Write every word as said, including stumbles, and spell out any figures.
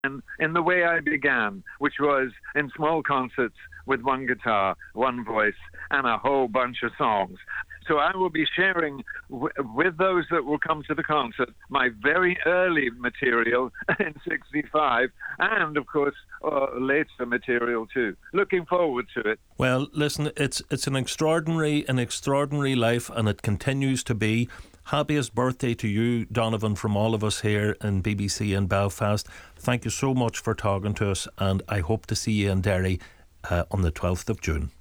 in, in the way I began, which was in small concerts with one guitar, one voice, and a whole bunch of songs. So I will be sharing w- with those that will come to the concert my very early material in sixty-five, and of course uh, later material too. Looking forward to it. Well, listen, it's it's an extraordinary, an extraordinary life, and it continues to be. Happiest birthday to you, Donovan, from all of us here in B B C in Belfast. Thank you so much for talking to us, and I hope to see you in Derry uh, on the twelfth of June.